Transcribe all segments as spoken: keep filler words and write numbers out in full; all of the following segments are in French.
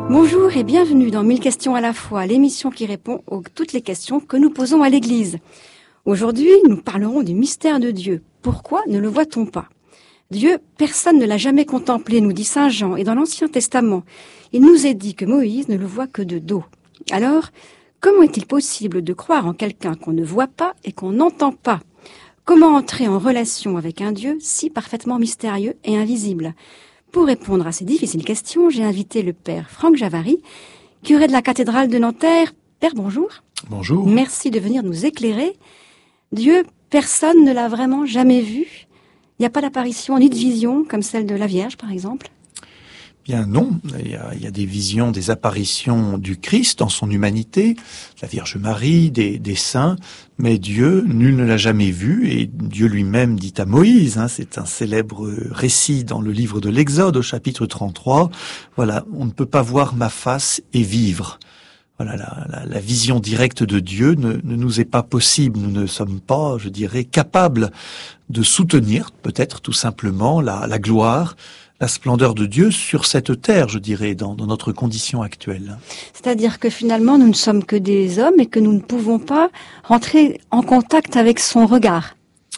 Bonjour et bienvenue dans Mille questions à la fois, l'émission qui répond à toutes les questions que nous posons à l'Église. Aujourd'hui, nous parlerons du mystère de Dieu. Pourquoi ne le voit-on pas ? Dieu, personne ne l'a jamais contemplé, nous dit saint Jean, et dans l'Ancien Testament, il nous est dit que Moïse ne le voit que de dos. Alors, comment est-il possible de croire en quelqu'un qu'on ne voit pas et qu'on n'entend pas ? Comment entrer en relation avec un Dieu si parfaitement mystérieux et invisible ? Pour répondre à ces difficiles questions, j'ai invité le père Franck Javary, curé de la cathédrale de Nanterre. Père, bonjour. Bonjour. Merci de venir nous éclairer. Dieu, personne ne l'a vraiment jamais vu. Il n'y a pas d'apparition ni de vision comme celle de la Vierge, par exemple ? Bien non, il y, a, il y a des visions, des apparitions du Christ dans son humanité, la Vierge Marie, des, des saints, mais Dieu, nul ne l'a jamais vu, et Dieu lui-même dit à Moïse, hein, c'est un célèbre récit dans le livre de l'Exode au chapitre trente-trois, voilà, on ne peut pas voir ma face et vivre. Voilà, la, la, la vision directe de Dieu ne, ne nous est pas possible, nous ne sommes pas, je dirais, capables de soutenir, peut-être tout simplement, la, la gloire, la splendeur de Dieu sur cette terre, je dirais, dans, dans notre condition actuelle. C'est-à-dire que finalement, nous ne sommes que des hommes et que nous ne pouvons pas rentrer en contact avec son regard.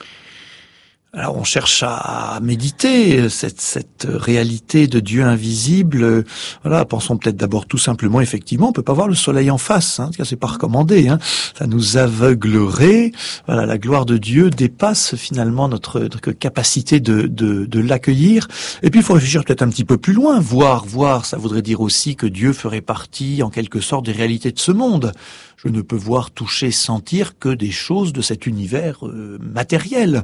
Alors on cherche à méditer cette, cette réalité de Dieu invisible. Voilà, pensons peut-être d'abord tout simplement, effectivement, on peut pas voir le soleil en face, hein, c'est pas recommandé. Hein, ça nous aveuglerait. Voilà, la gloire de Dieu dépasse finalement notre, notre capacité de, de, de l'accueillir. Et puis il faut réfléchir peut-être un petit peu plus loin. Voir, voir, ça voudrait dire aussi que Dieu ferait partie, en quelque sorte, des réalités de ce monde. Je ne peux voir, toucher, sentir que des choses de cet univers euh, matériel.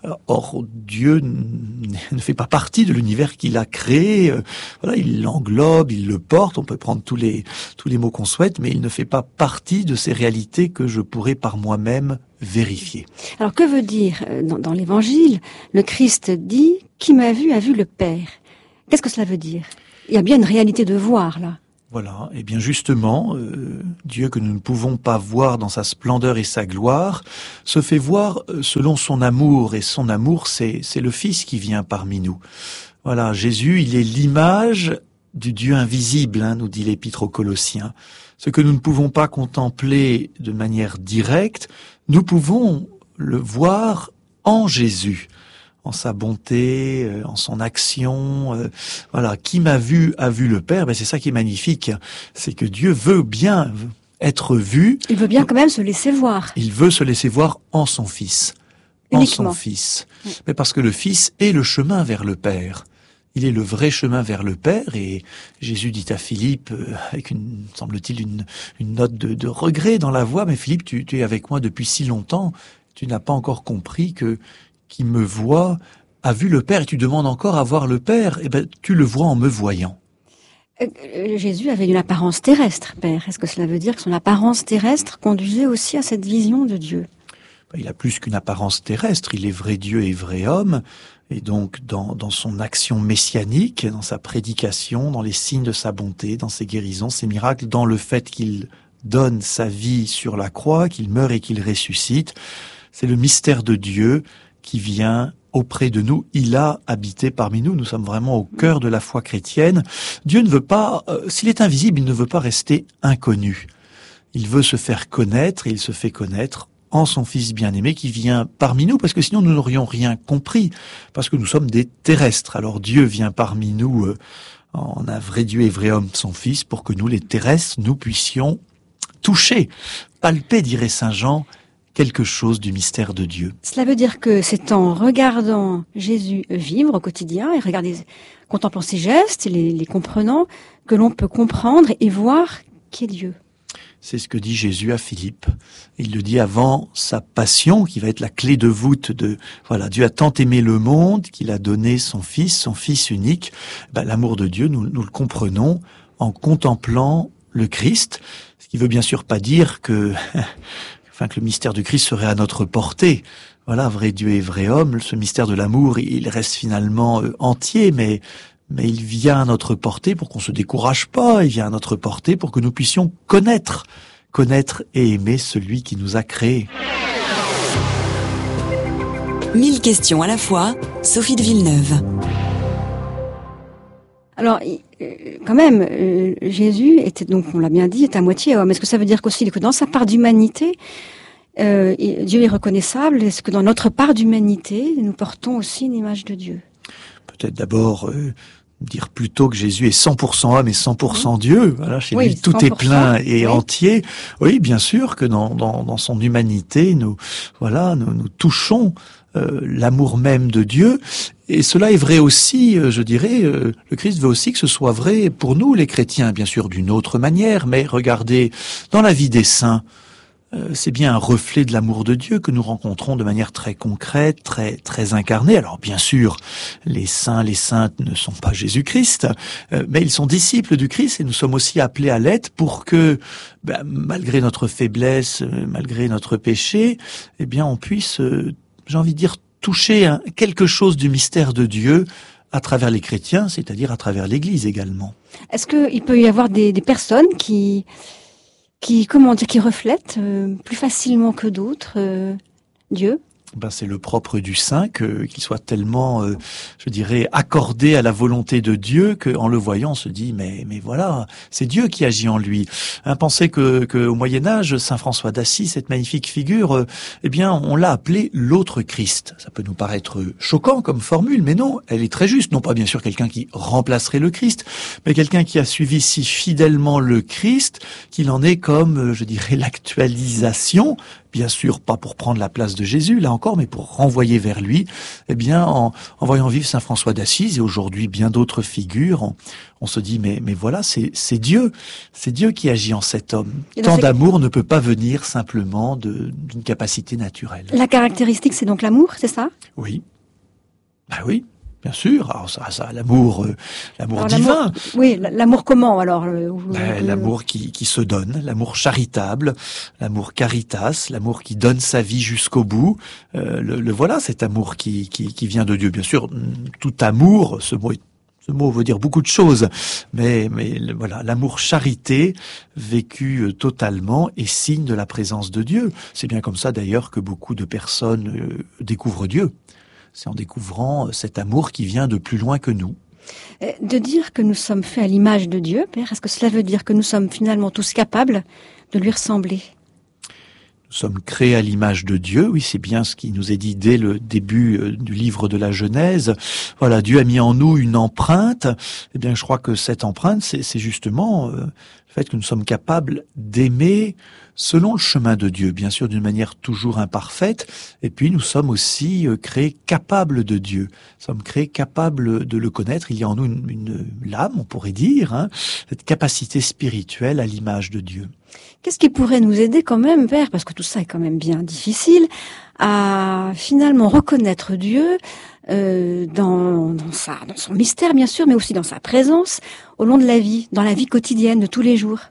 Or, Dieu ne fait pas partie de l'univers qu'il a créé. Voilà, il l'englobe, il le porte. On peut prendre tous les tous les mots qu'on souhaite, mais il ne fait pas partie de ces réalités que je pourrais par moi-même vérifier. Alors, que veut dire dans, dans l'Évangile, le Christ dit « Qui m'a vu a vu le Père ». Qu'est-ce que cela veut dire ? Il y a bien une réalité de voir, là. Voilà, et bien justement, euh, Dieu que nous ne pouvons pas voir dans sa splendeur et sa gloire, se fait voir selon son amour, et son amour, c'est, c'est le Fils qui vient parmi nous. Voilà, Jésus, il est l'image du Dieu invisible, hein, nous dit l'Épître aux Colossiens. Ce que nous ne pouvons pas contempler de manière directe, nous pouvons le voir en Jésus. En sa bonté, euh, en son action, euh, voilà. Qui m'a vu a vu le Père. Ben c'est ça qui est magnifique, c'est que Dieu veut bien être vu. Il veut bien quand même se laisser voir. Il veut se laisser voir en son Fils, Uniquement. en son Fils. Oui. Mais parce que le Fils est le chemin vers le Père. Il est le vrai chemin vers le Père, et Jésus dit à Philippe, euh, avec une, semble-t-il, une, une note de, de regret dans la voix, mais Philippe, tu, tu es avec moi depuis si longtemps, tu n'as pas encore compris que qui me voit a vu le Père, et tu demandes encore à voir le Père, et ben tu le vois en me voyant. Euh, Jésus avait une apparence terrestre, Père. Est-ce que cela veut dire que son apparence terrestre conduisait aussi à cette vision de Dieu ? Il a plus qu'une apparence terrestre, il est vrai Dieu et vrai homme, et donc dans, dans son action messianique, dans sa prédication, dans les signes de sa bonté, dans ses guérisons, ses miracles, dans le fait qu'il donne sa vie sur la croix, qu'il meurt et qu'il ressuscite, c'est le mystère de Dieu qui vient auprès de nous. Il a habité parmi nous. Nous sommes vraiment au cœur de la foi chrétienne. Dieu ne veut pas, euh, s'il est invisible, il ne veut pas rester inconnu. Il veut se faire connaître, et il se fait connaître en son Fils bien-aimé qui vient parmi nous, parce que sinon nous n'aurions rien compris, parce que nous sommes des terrestres. Alors Dieu vient parmi nous euh, en un vrai Dieu et vrai homme, son Fils, pour que nous, les terrestres, nous puissions toucher, palper, dirait saint Jean, quelque chose du mystère de Dieu. Cela veut dire que c'est en regardant Jésus vivre au quotidien et regarder, contemplant ses gestes, les, les comprenant, que l'on peut comprendre et voir qui est Dieu. C'est ce que dit Jésus à Philippe. Il le dit avant sa passion, qui va être la clé de voûte de, voilà, Dieu a tant aimé le monde qu'il a donné son Fils, son Fils unique. Ben, l'amour de Dieu, nous, nous le comprenons en contemplant le Christ, ce qui veut bien sûr pas dire que Enfin, que le mystère du Christ serait à notre portée. Voilà, vrai Dieu et vrai homme, ce mystère de l'amour, il reste finalement euh, entier, mais mais il vient à notre portée pour qu'on se décourage pas, il vient à notre portée pour que nous puissions connaître, connaître et aimer celui qui nous a créés. Mille questions à la fois, Sophie de Villeneuve. Alors, euh, quand même, euh, Jésus était, donc on l'a bien dit, est à moitié homme. Est-ce que ça veut dire qu'aussi que dans sa part d'humanité, euh, Dieu est reconnaissable? Est-ce que dans notre part d'humanité, nous portons aussi une image de Dieu? Peut-être d'abord euh, dire plutôt que Jésus est cent pour cent homme et cent pour cent Dieu. Voilà, chez oui, lui tout est plein et oui. entier. Oui, bien sûr que dans, dans, dans son humanité, nous voilà, nous, nous touchons euh, l'amour même de Dieu. Et cela est vrai aussi, euh, je dirais, euh, le Christ veut aussi que ce soit vrai pour nous, les chrétiens, bien sûr d'une autre manière. Mais regardez, dans la vie des saints, Euh, c'est bien un reflet de l'amour de Dieu que nous rencontrons de manière très concrète, très très incarnée. Alors bien sûr, les saints, les saintes ne sont pas Jésus-Christ, euh, mais ils sont disciples du Christ et nous sommes aussi appelés à l'être pour que, ben, malgré notre faiblesse, euh, malgré notre péché, eh bien on puisse, euh, j'ai envie de dire, toucher un, quelque chose du mystère de Dieu à travers les chrétiens, c'est-à-dire à travers l'Église également. Est-ce qu'il peut y avoir des, des personnes qui qui, comment dire, qui reflètent euh, plus facilement que d'autres euh, Dieu? Ben, c'est le propre du saint que qu'il soit tellement, euh, je dirais, accordé à la volonté de Dieu qu'en le voyant, on se dit mais mais voilà, c'est Dieu qui agit en lui. Hein, pensez que que au Moyen Âge, saint François d'Assise, cette magnifique figure, euh, eh bien, on l'a appelé l'autre Christ. Ça peut nous paraître choquant comme formule, mais non, elle est très juste. Non pas bien sûr quelqu'un qui remplacerait le Christ, mais quelqu'un qui a suivi si fidèlement le Christ qu'il en est comme, je dirais, l'actualisation. Bien sûr, pas pour prendre la place de Jésus, là encore, mais pour renvoyer vers lui, eh bien, en, en voyant vivre saint François d'Assise et aujourd'hui bien d'autres figures, on, on se dit, mais, mais voilà, c'est, c'est Dieu, c'est Dieu qui agit en cet homme. Tant ces... d'amour ne peut pas venir simplement de, d'une capacité naturelle. La caractéristique, c'est donc l'amour, c'est ça? Oui. Ben oui. Bien sûr, alors ça, ça, l'amour, euh, l'amour alors, divin. L'amour, oui, l'amour comment alors euh, ben, euh... L'amour qui, qui se donne, l'amour charitable, l'amour caritas, l'amour qui donne sa vie jusqu'au bout. Euh, le, le voilà, cet amour qui, qui, qui vient de Dieu. Bien sûr, tout amour, ce mot est Ce mot veut dire beaucoup de choses, mais, mais voilà, l'amour charité vécu totalement est signe de la présence de Dieu. C'est bien comme ça d'ailleurs que beaucoup de personnes euh, découvrent Dieu. C'est en découvrant cet amour qui vient de plus loin que nous. De dire que nous sommes faits à l'image de Dieu, Père, est-ce que cela veut dire que nous sommes finalement tous capables de lui ressembler? Nous sommes créés à l'image de Dieu, oui, c'est bien ce qui nous est dit dès le début du livre de la Genèse. Voilà, Dieu a mis en nous une empreinte. Eh bien, je crois que cette empreinte, c'est, c'est justement euh, le fait que nous sommes capables d'aimer selon le chemin de Dieu, bien sûr d'une manière toujours imparfaite, et puis nous sommes aussi euh, créés capables de Dieu. Nous sommes créés capables de le connaître. Il y a en nous une, une l'âme, on pourrait dire, hein, cette capacité spirituelle à l'image de Dieu. Qu'est-ce qui pourrait nous aider quand même, Père, parce que tout ça est quand même bien difficile, à finalement reconnaître Dieu euh, dans, dans, sa, dans son mystère, bien sûr, mais aussi dans sa présence au long de la vie, dans la vie quotidienne de tous les jours?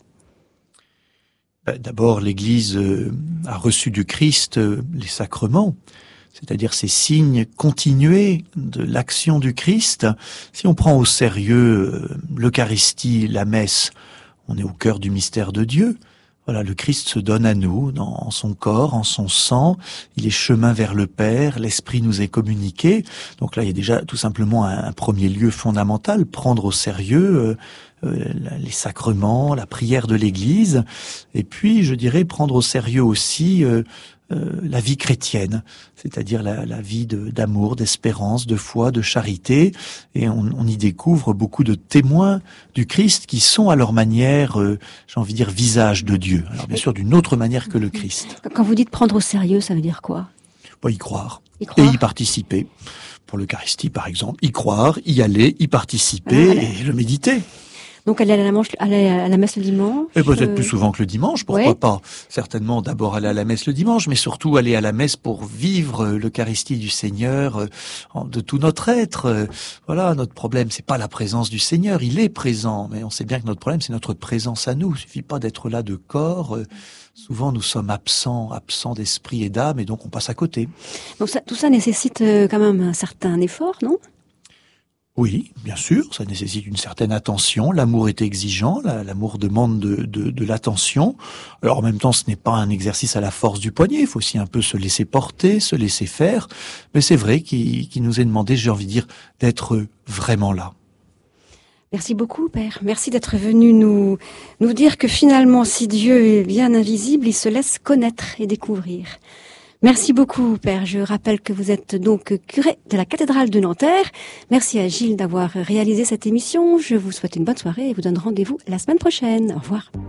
D'abord, l'Église euh, a reçu du Christ euh, les sacrements, c'est-à-dire ces signes continués de l'action du Christ. Si on prend au sérieux euh, l'Eucharistie, la messe, on est au cœur du mystère de Dieu. Voilà, le Christ se donne à nous, dans, en son corps, en son sang. Il est chemin vers le Père, l'Esprit nous est communiqué. Donc là, il y a déjà tout simplement un, un premier lieu fondamental, prendre au sérieux euh, euh, les sacrements, la prière de l'Église. Et puis, je dirais, prendre au sérieux aussi euh, euh, la vie chrétienne, c'est-à-dire la, la vie de, d'amour, d'espérance, de foi, de charité. Et on, on y découvre beaucoup de témoins du Christ qui sont à leur manière, euh, j'ai envie de dire, visage de Dieu. Alors bien sûr, d'une autre manière que le Christ. Quand vous dites prendre au sérieux, ça veut dire quoi? Bon, y croire. Y croire. Et y participer. Pour l'Eucharistie, par exemple, y croire, y aller, y participer ah, et le méditer. Donc aller à la, manche, aller à la messe le dimanche. Et peut-être euh... plus souvent que le dimanche, pourquoi ouais. pas. Certainement d'abord aller à la messe le dimanche, mais surtout aller à la messe pour vivre l'Eucharistie du Seigneur de tout notre être. Voilà, notre problème, c'est pas la présence du Seigneur, il est présent, mais on sait bien que notre problème, c'est notre présence à nous. Il suffit pas d'être là de corps. Souvent, nous sommes absents, absents d'esprit et d'âme, et donc on passe à côté. Donc ça, tout ça nécessite quand même un certain effort, non ? Oui, bien sûr, ça nécessite une certaine attention. L'amour est exigeant, l'amour demande de, de, de l'attention. Alors en même temps, ce n'est pas un exercice à la force du poignet, il faut aussi un peu se laisser porter, se laisser faire. Mais c'est vrai qu'il, qu'il nous est demandé, j'ai envie de dire, d'être vraiment là. Merci beaucoup, Père. Merci d'être venu nous, nous dire que finalement, si Dieu est bien invisible, il se laisse connaître et découvrir. Merci beaucoup, Père. Je rappelle que vous êtes donc curé de la cathédrale de Nanterre. Merci à Gilles d'avoir réalisé cette émission. Je vous souhaite une bonne soirée et vous donne rendez-vous la semaine prochaine. Au revoir.